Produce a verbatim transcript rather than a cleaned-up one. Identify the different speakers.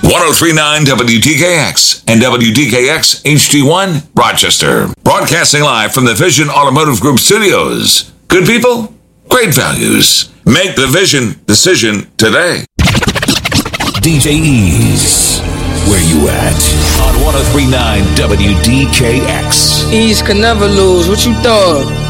Speaker 1: ten thirty-nine W D K X and W D K X H D one, Rochester. Broadcasting live from the Vision Automotive Group studios. Good people, great values. Make the Vision decision today.
Speaker 2: D J Ease, where you at? On ten thirty-nine W D K X.
Speaker 3: Ease can never lose. What you thought?